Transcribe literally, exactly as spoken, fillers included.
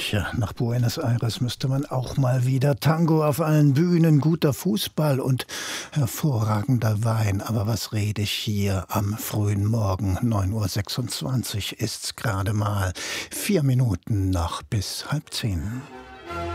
Ja, nach Buenos Aires müsste man auch mal wieder. Tango auf allen Bühnen, guter Fußball und hervorragender Wein. Aber was rede ich hier am frühen Morgen? neun Uhr sechsundzwanzig ist's gerade mal. Vier Minuten noch bis halb zehn.